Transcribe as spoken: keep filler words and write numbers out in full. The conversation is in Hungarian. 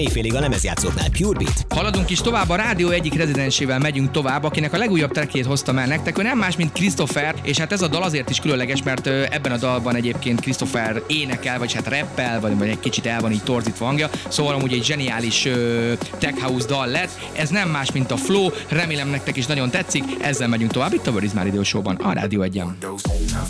Éjfélig a lemezjátszóknál Pure Beat. Haladunk is tovább, a rádió egyik rezidensével megyünk tovább, akinek a legújabb trackjét hoztam el nektek, ő nem más, mint Christopher, és hát ez a dal azért is különleges, mert ebben a dalban egyébként Christopher énekel, vagy hát rappel, vagy, vagy egy kicsit el van így torzítva hangja, szóval amúgy egy zseniális uh, tech house dal lett, ez nem más, mint a Flow, remélem nektek is nagyon tetszik, ezzel megyünk tovább itt a Where is My Radio Show-ban, a Rádió Egyen.